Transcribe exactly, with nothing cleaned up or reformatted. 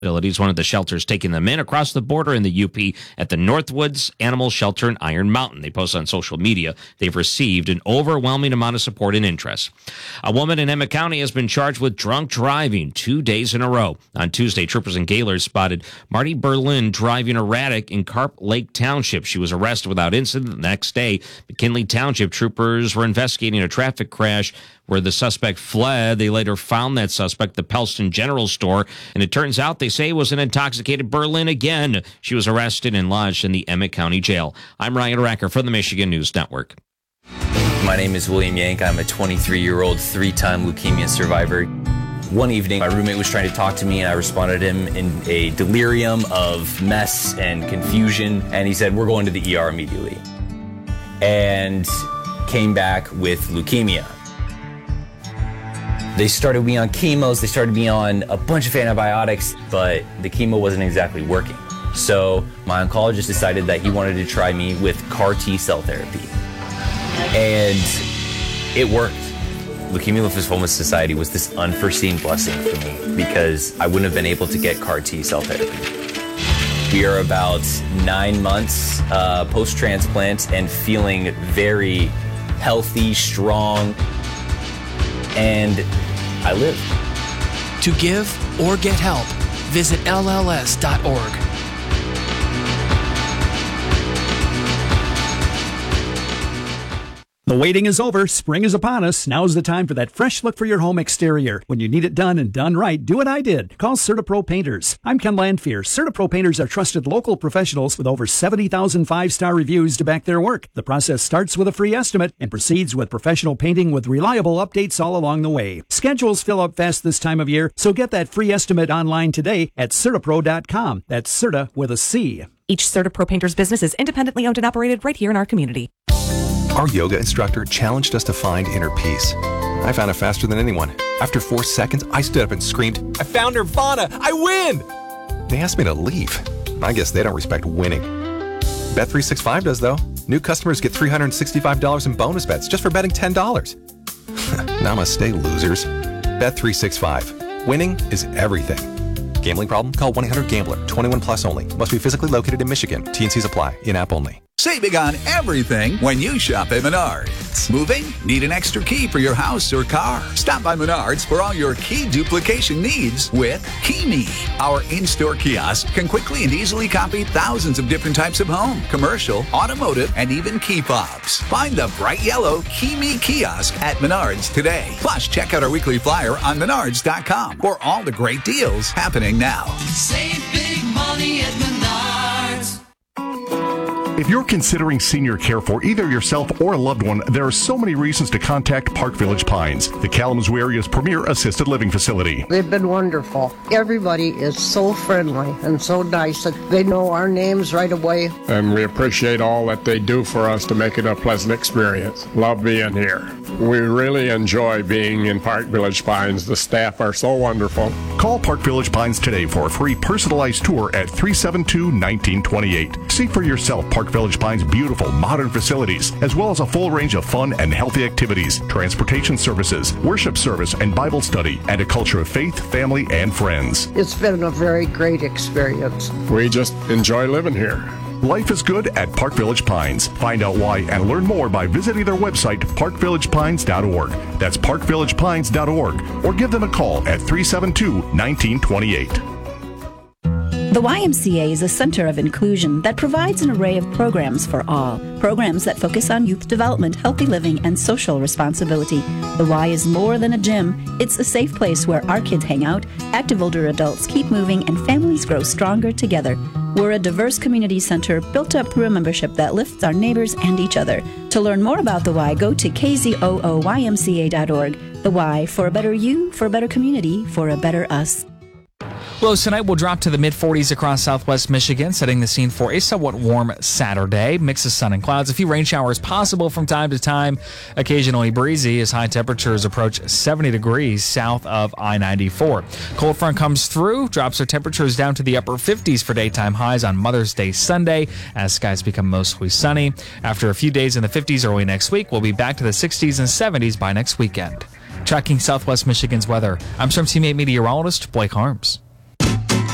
Facilities, one of the shelters taking them in across the border in the U P at the Northwoods Animal Shelter in Iron Mountain. They post on social media they've received an overwhelming amount of support and interest. A woman in Emmett County has been charged with drunk driving two days in a row. On Tuesday, troopers and gaolers spotted Marty Berlin driving erratic in Carp Lake Township. She was arrested without incident. The next day, McKinley Township troopers were investigating a traffic crash where the suspect fled. They later found that suspect at the Pelston General Store, and it turns out they say it was an intoxicated Berlin again. She was arrested and lodged in the Emmett County Jail. I'm Ryan Racker for the Michigan News Network. My name is William Yank. I'm a twenty-three-year-old three-time leukemia survivor. One evening, my roommate was trying to talk to me, and I responded to him in a delirium of mess and confusion, and he said, "We're going to the E R immediately," and came back with leukemia. They started me on chemos, they started me on a bunch of antibiotics, but the chemo wasn't exactly working. So my oncologist decided that he wanted to try me with C A R T-cell therapy. And it worked. Leukemia Lymphoma Society was this unforeseen blessing for me because I wouldn't have been able to get C A R T-cell therapy. We are about nine months uh, post-transplant and feeling very healthy, strong, and I live. To give or get help, visit L L S dot org. The waiting is over. Spring is upon us. Now's the time for that fresh look for your home exterior. When you need it done and done right, do what I did. Call CertaPro Painters. I'm Ken Landfear. CertaPro Painters are trusted local professionals with over seventy thousand five-star reviews to back their work. The process starts with a free estimate and proceeds with professional painting with reliable updates all along the way. Schedules fill up fast this time of year, so get that free estimate online today at Certapro dot com. That's Certa with a C. Each CertaPro Painters business is independently owned and operated right here in our community. Our yoga instructor challenged us to find inner peace. I found it faster than anyone. After four seconds, I stood up and screamed, "I found Nirvana! I win!" They asked me to leave. I guess they don't respect winning. Bet three sixty-five does, though. New customers get three hundred sixty-five dollars in bonus bets just for betting ten dollars. Namaste, losers. Bet three sixty-five. Winning is everything. Gambling problem? Call one eight hundred gambler. twenty-one plus only. Must be physically located in Michigan. T and Cs apply. In-app only. Save big on everything when you shop at Menards. Moving? Need an extra key for your house or car? Stop by Menards for all your key duplication needs with KeyMe. Our in-store kiosk can quickly and easily copy thousands of different types of home, commercial, automotive, and even key fobs. Find the bright yellow KeyMe kiosk at Menards today. Plus, check out our weekly flyer on Menards dot com for all the great deals happening now. Save big money at Menards. If you're considering senior care for either yourself or a loved one, there are so many reasons to contact Park Village Pines, the Kalamazoo area's premier assisted living facility. They've been wonderful. Everybody is so friendly and so nice that they know our names right away. And we appreciate all that they do for us to make it a pleasant experience. Love being here. We really enjoy being in Park Village Pines. The staff are so wonderful. Call Park Village Pines today for a free personalized tour at three seven two, one nine two eight. See for yourself Park Village Pines' beautiful modern facilities, as well as a full range of fun and healthy activities, transportation services, worship service and Bible study, and a culture of faith, family, and friends. It's been a very great experience. We just enjoy living here. Life is good at Park Village Pines. Find out why and learn more by visiting their website, park village pines dot org. That's park village pines dot org. Or give them a call at three seven two, one nine two eight. The Y M C A is a center of inclusion that provides an array of programs for all. Programs that focus on youth development, healthy living, and social responsibility. The Y is more than a gym. It's a safe place where our kids hang out, active older adults keep moving, and families grow stronger together. We're a diverse community center built up through a membership that lifts our neighbors and each other. To learn more about the Y, go to k z o o y m c a dot org. The Y, for a better you, for a better community, for a better us. Lows tonight will drop to the mid forties across southwest Michigan, setting the scene for a somewhat warm Saturday. Mix of sun and clouds. A few rain showers possible from time to time. Occasionally breezy as high temperatures approach seventy degrees south of I ninety-four. Cold front comes through, drops our temperatures down to the upper fifties for daytime highs on Mother's Day Sunday as skies become mostly sunny. After a few days in the fifties early next week, we'll be back to the sixties and seventies by next weekend. Tracking southwest Michigan's weather, I'm Storm Team eight meteorologist Blake Harms.